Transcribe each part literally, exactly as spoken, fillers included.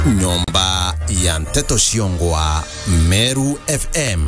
Nyomba ya Mteto Shiongwa, Meru F M.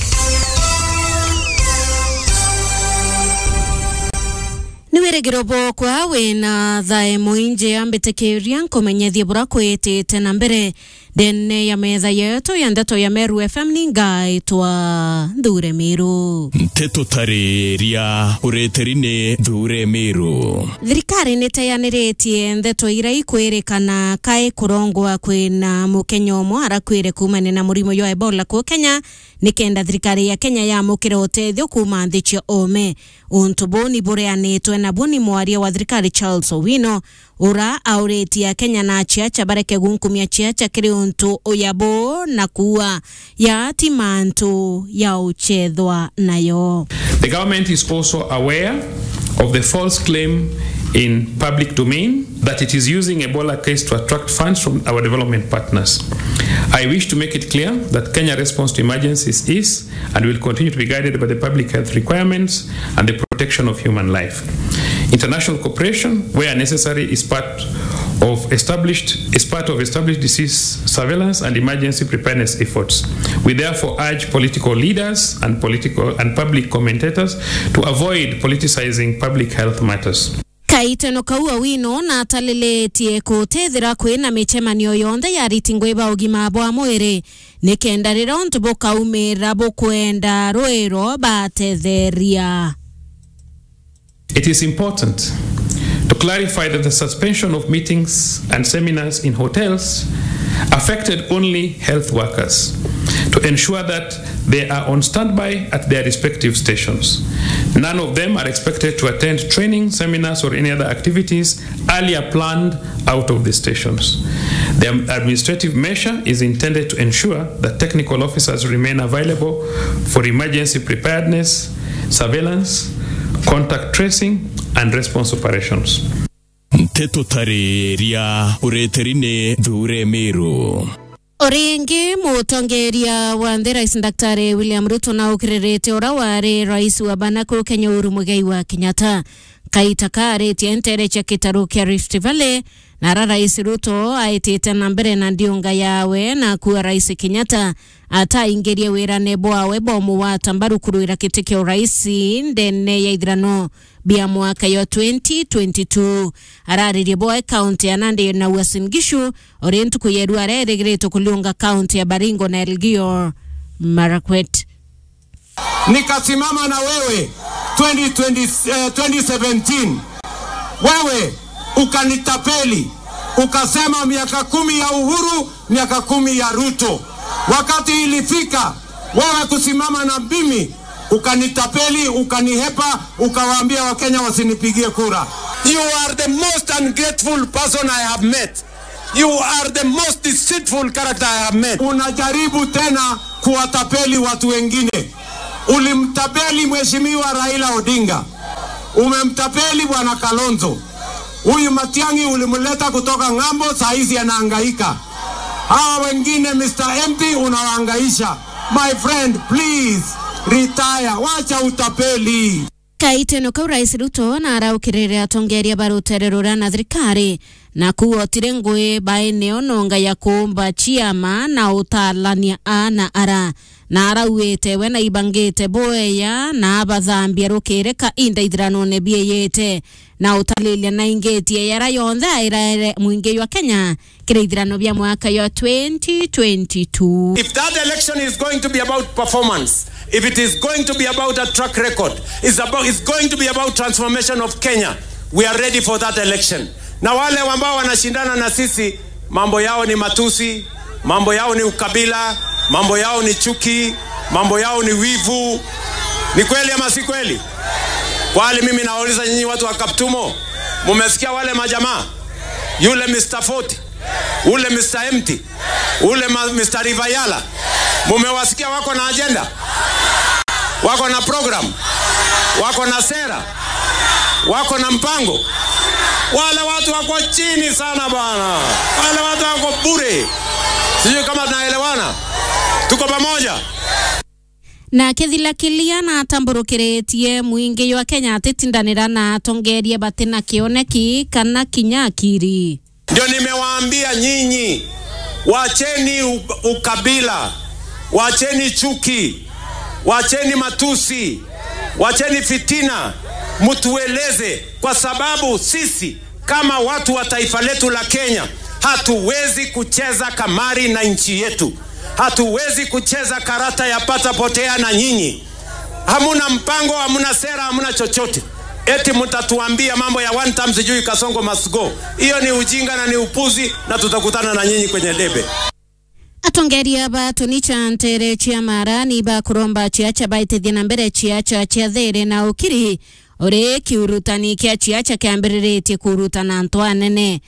Niwere girobo kwa wena thae muinje ambitekeria nkomenyethia bura kwitite na mbere dene ya metha yetu ya Ndeto ya Meru F M ningaitwa Ndure Miru. Mteto tareria ureterine Ndure Miru. Thirikari niteyaniritie ndeto ira ikwirikana kai kurongwa kwina Mukenya umwe arakwire kumane na murimo wa Ebola ku Kenya nikenda thirikari ya Kenya ya mukire utethio kuma nthicyo ome. Untu boni bureanitwe na boni mwaria wa thirikari Charles Owino ura auretia Kenya na chiacha bareke gunkumia chiacha kiri untu oyabo na kuwa ya timantu ya uchethwa nayo. The government is also aware of the false claim in public domain that it is using Ebola case to attract funds from our development partners. I wish to make it clear that Kenya's response to emergencies is and will continue to be guided by the public health requirements and the protection of human life. International cooperation, where necessary, is part of established is part of established disease surveillance and emergency preparedness efforts. We therefore urge political leaders and political and public commentators to avoid politicizing public health matters. Kaiteno kaua wino na taleletie kutethira kwina michemanio yonthe ya ritingweba ugima bwa mwiri nikenda riro ntubo kaumira bukwenda rwiro batetheria. It is important to clarify that the suspension of meetings and seminars in hotels affected only health workers to ensure that they are on standby at their respective stations. None of them are expected to attend training, seminars, or any other activities earlier planned out of the stations. The administrative measure is intended to ensure that technical officers remain available for emergency preparedness, surveillance, contact tracing, and response operations. Mteto tareria ureterine Ndure Miru. Oringi mutongeria wa Rais Daktari William Ruto na ukirerete ora wari rais wa Banako Kenya Uhuru Muigai wa Kenyatta kaitaka areti entere cha kitaru kia Rift Valley na rais Ruto aitete na mbere na ndiunga yawe na kuwa rais Kenyatta ata ingeria wira nebo awe bomu wa tambaru kuruira kitike uraisi ndene ya idrano bia mwaka yo twenty twenty-two araririe boe county ya Nandi na Uasin Gishu orientu kuyeru areregreto kulunga county ya Baringo na Elgeyo Marakwet. Nikasimama na wewe twenty twenty, uh, twenty seventeen wewe ukanitapeli ukasema miaka kumi ya Uhuru miaka kumi ya Ruto. Wakati ilifika wewe kusimama na mimi ukanitapeli ukanihepa ukawaambia Wakenya wasinipigie kura. You are the most ungrateful person I have met. You are the most deceitful character I have met. Unajaribu tena kuwatapeli watu wengine. Ulimtapeli Mheshimiwa Raila Odinga. Umemtapeli Bwana Kalonzo. Huyu Matiang'i ulimuleta kutoka ngambo, saizi anahangaika. Hawa wengine Mister M P unawahangaisha. My friend, please retire. Wacha utapeli. Kaiteno ka rais Ruto na araukirire atongeria barutererura na thirikari na kuotire ngwe baeneo nonga ya kumba chiama na utalania ana ara na arauete we na ibangite boeya na abathambia rukire ka inda ithrano ne bieyete na utalilia na ingetie yara yonthe airaire muingi wa Kenya kire ithrano bia mwaka yo twenty twenty-two. If that election is going to be about performance, if it is going to be about a track record, it's about it's going to be about transformation of Kenya, we are ready for that election. Na wale ambao wanashindana na sisi mambo yao ni matusi, mambo yao ni ukabila, mambo yao ni chuki, mambo yao ni wivu. Ni kweli ama si kweli? Wale mimi nauliza nyinyi watu wa Kaptumo, mumesikia wale majamaa? Yule Mister forty, ule Mister Empty, ule Mister Rivayala, mumewasikia wako na agenda? Wako na program? Wako na sera? Wako na mpango? Wale watu wako chini sana bana. Wale watu wako bure. Sijui kama tunaelewana. Tuko pamoja. Na kethila kilia na tamburukiretie muingi wa Kenya atitindanira na tongeria batina kioneki kana kinyakiri. Ndio nimewaambia nyinyi Wacheni ukabila, wacheni chuki, wacheni matusi, wacheni fitina, mtueleze, kwa sababu sisi kama watu wa taifa letu la Kenya hatuwezi kucheza kamari na nchi yetu. Hatuwezi kucheza karata ya pata potea na nyinyi. Hamuna mpango, hamuna sera, hamuna chochote. Eti mtatuambia mambo ya one time sijui Kasongo must go. Hiyo ni ujinga na ni upuzi, na tutakutana na nyinyi kwenye debe. Atongeria ba tunicha ntere chia marani ba kuromba chiacha baite dina mbere chiacha chia dhere na ukiri ore kiurutani kia chiacha kia mbere kurutana Antoine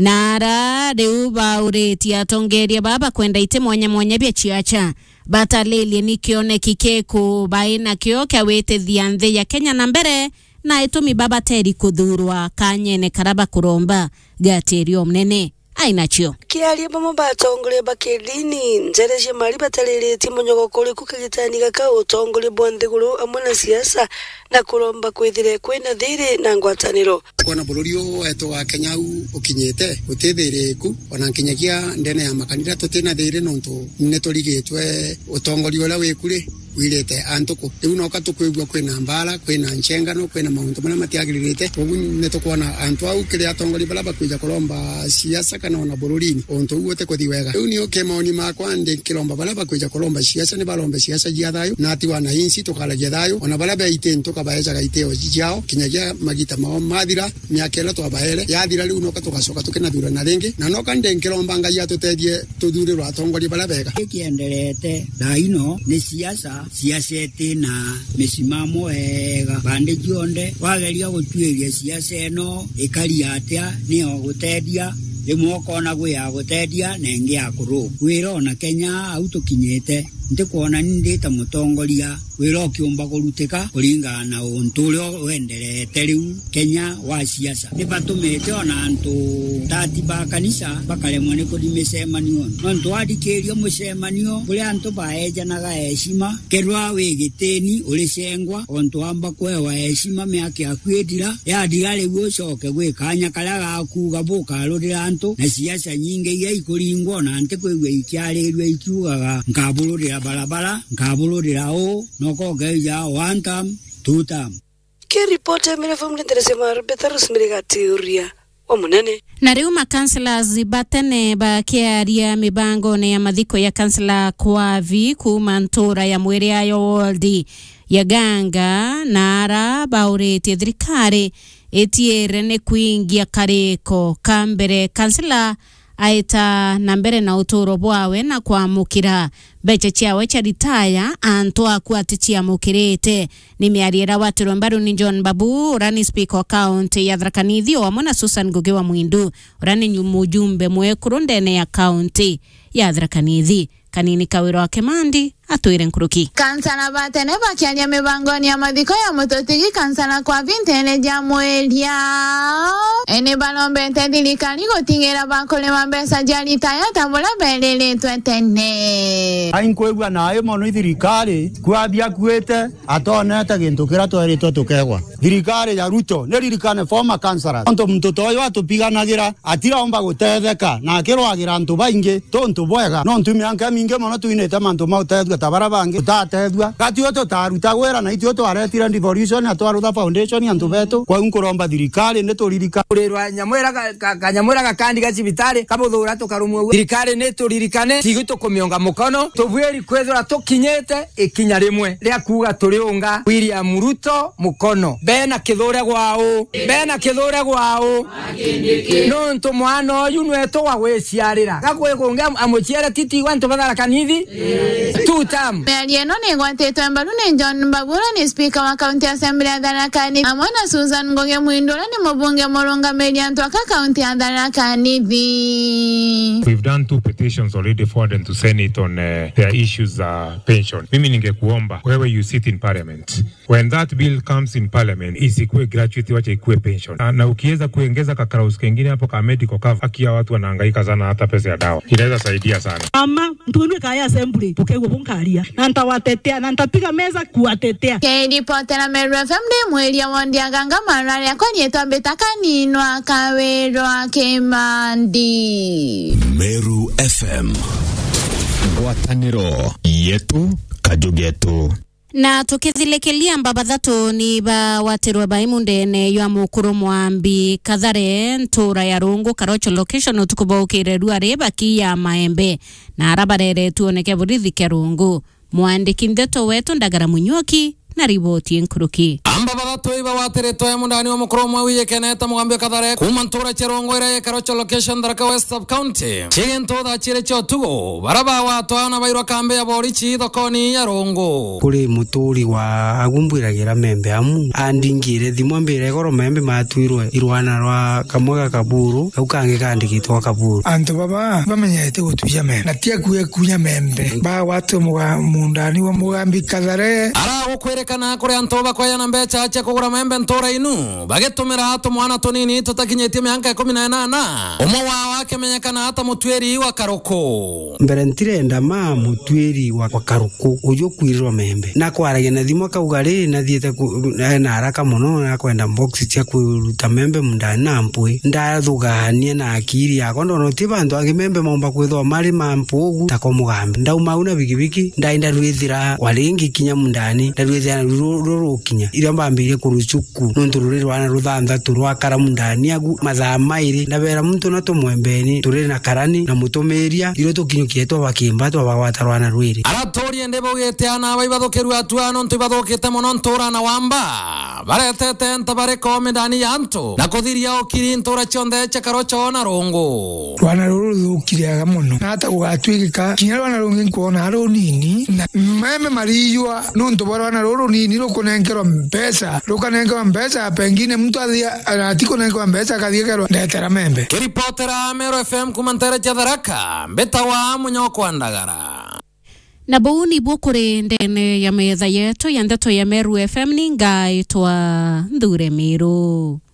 nara reu ba ureti atongeria baba kwenda ite mwanya mwanya bia chiacha bata lele ni kione kikeko baina kio kia wete dhiandhe ya Kenya na mbere na itumi baba teri kudhurwa kanyene karaba kuromba gaterio mnene ainachio kialia mama batongole bakelini njereje mali batalele timonyogo kole kukagitani kaka otongole bonde gulo amona siasa na kuromba kwithire kwina thire na ngwataniro kwana bororio eto wa Kenya u ukinyete utethire ku ona kinyagia ndene ya makanira totena thire nonto netoligetwe otongoli ola wekure wirete antoko riu no katukwigwa kwina mbala kwina nchengano kwina maunto mana matiagirite ugu netokwana antu au kire atongoli bala bakwija kolomba siasa kana ona bororini onto uote ko diwega riu ni okemoni makwa ndi kilomba bala bakwija kolomba siasa ni balomba siasa jiathayo nati wana insi tokala jiathayo ona bala baite ntoka baeja gaiteo jiao kinyagia magita mao madira myakela to abaele yathira riu no katokasoka tukena dura na ringi na no kande kilomba ngai atotethie tudure rwa atongoli bala bega kiendelete daino ni siasa siasete na mesimamo ega bande jionde wageria gutweria siasa eno ikari atia ni ogutedia limoko na gwe agutedia nenge yakuru wiro na Kenya autokinyete ndikuona ndita mutongoria wiro kiumba kuruteka kuringana na unturio wenderete riu Kenya wa siasa nibatumete ona antu tati ba kanisa bakalemwa ni kudimesemanio nonto adikerio musemanio kule antu baeja na heshima kerwa wegiteni ulisengwa onto amba kwe wa heshima miake akwedira ya digale gwocoke gwe kanya kalaga akuga boka rurira antu na siasa nyingi ya ikuringwa na ante kwe ikiarerwe ikiugaga nkabulurira barabara nkabulurira o noko geja one time two time ke report mele family interese mar betarus miriga teoria wa munene na riu makansela batene ba kiaria mibango ne ya mathiko ya kansela Kwavi kuma ntora ya mwere ayo world ya ganga nara baurete thirikari etiere ne kuingia kareko kambere kansela aita na mbere na uturo bwawe na kwamukira beche chiawe cha ritaya anto akwatichia mukirete ni miariera watu rombaru ni John Babu urani speaker account ya Tharaka-Nithi wa mwana Susan Ngugi wa Mwindu urani nyumujumbe mwekuru ndene ya county ya Tharaka-Nithi kanini kawiro wa Kemandi atuire nkuruki kansana batene bakialia mibangoni ya mathiko ya mutotigi kansana kwa vintene ja mwelia ene balombe tethirikari gutingera bakole mambesa jaritaya tabula belele twetene ainkwegwa nayo mono thirikari kwathia kwete atonete gintu kira twerito tukegwa thirikari ya Ruto ne ririkane former councillors onto mtoto oyo atupiganagira atiraomba gutetheka na kirwagira antu baingi tontu bwega no ntumi anka minge mono tuinete mantu mautethwa tabara bangi utatethwa gati oto taruta gwera na itio to aretira devolution atwarutha foundation antu betu kwa unkuromba thirikari ne turirika urirwa nyamwera kanyamwera gakandi gacibitari kabuthura tukarumwe thirikari ne turirikane tigito kumionga mukono tubweri kwethura tukinyete ikinya rimwe ria kuga turiunga William Ruto mukono bena kithure gwao bena kithure gwao no nto mwana oyu nweto wa gweciarira gakwe kunga amuciara titi wantu Tharaka-Nithi tutam Melieno ni gwatetwa mbaru ni John Babu ni speaker wa county assembly ya Tharaka-Nithi amona Susan Ngugi Mwindu ni mbunge Murunga Median toka county ya Tharaka-Nithi. We've done two petitions already forwarded to Senate on uh, their issues uh, pension. Mimi ningekuomba wewe you sit in parliament. When that bill comes in parliament isikuwe gratuity wacha ikuwe pension. Na, na ukiweza kuongeza kakraus kengine hapo ka medical cover akia watu wanahangaika sana hata pesa ya dawa. Inaweza saidia sana. Mama mtuwe kaya assembly tukegwa bunka karia na nitawatetea na nitapiga meza kuwatetea. Kiripotera Meru F M ndi mweli ya wondia ganga marari ya kwani eto ambetaka ninwa kawerwa Kimandi. Meru F M, ngwataniro yetu kajugetu. Na tukithilekelia mbabathatu ni ba watirwa baimundene ywa mukuru mwambi Kathare ntura ya rungu Karocho location utukubokire ruare baki ya Maembe na arabarere tuoneke burithi ke rungu. Mwandiki ndeto wetu Ndagara Munyuki na riboti nkuruki. Amba bathatu iba watirito ya mundani wa mukuru mwawiye keneta mugambe Kathare kuma ntura chirongo ira Karocho location Tharaka West Sub County chigento tha chire chotugo baraba watu ana bairwa kambe ya borichi thokoni ya rungu kuri muturi wa agumbwiragira membe amu andingire thimwe mbere goro membe matwirwe irwana rwa kamwaga kaburu ukange kandikitwa kaburu anto baba bamenyete gutuya membe natia kuye kunya membe ba watu muga mundani wa mugambi Kathare ara gukwerekana kuri anto bakoya na mbecha cha kugura membe ntora inu bagetumira hatu mwana tonini tutakinyetie mianka kumi na nana umwe wa wake menyekana hata mutweri wa Karoko mbere ntirenda ma mutweri wa Karoko uyo kwirwa membe na kwaragia na thimo kaugari na thiete na haraka muno na kwenda box cia kuruta membe mundani na mpwe ndathugania na akiri yako ndono ti bantu angi membe momba kwithwa mari mampugu ta komugambe ndauma una bigibiki ndainda rwithira waringi kinya mundani ndarwithira ruru kinya ira mbambire kuruchuku nontururi rwana ruthanda turwa kara mundani agu mathaa mairi ndabera muntu na tumwembeni turire na karani na mutumeria iro tukinyukie twa bakimba twa bagwata rwana rwiri aratori ende bogete ana baibadhokeru atwana ntu bathokete muno ntura na wamba baretete ntabare kome ndani yanto na kuthiria okiri ntura chonde cha Karocho na rungu rwana ruru thukiriaga muno hata gugatwigika kinya rwana rungi kuona aro nini na meme mariywa nonto rwana ruru nini rukunengerwa mpesa rukanengerwa mpesa pengine mtu athia atikunengerwa mpesa kathiekerwa ndetera membe. Kiripotera Meru F M kumantere cha Tharaka Mbetawa Munyoko Ndagara. Na buuni bukuri ndene ya metha yetu ya ndeto ya Meru F M ni ngaitwa Ndure Miru.